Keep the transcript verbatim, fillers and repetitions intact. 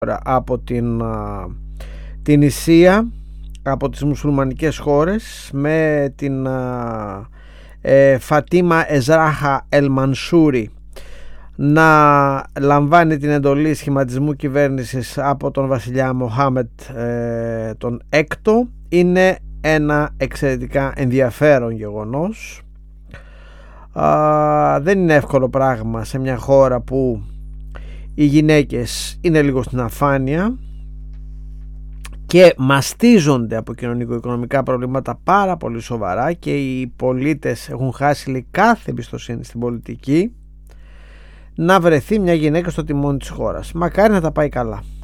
από την, την Ισία, από τις μουσουλμανικές χώρες, με την ε, Φατίμα Εζράχα Ελμανσούρη να λαμβάνει την εντολή σχηματισμού κυβέρνησης από τον βασιλιά Μοχάμετ ε, τον έκτο, είναι ένα εξαιρετικά ενδιαφέρον γεγονός. Α, δεν είναι εύκολο πράγμα σε μια χώρα που οι γυναίκες είναι λίγο στην αφάνεια και μαστίζονται από κοινωνικο-οικονομικά προβλήματα πάρα πολύ σοβαρά και οι πολίτες έχουν χάσει κάθε εμπιστοσύνη στην πολιτική, να βρεθεί μια γυναίκα στο τιμόνι της χώρας. Μακάρι να τα πάει καλά.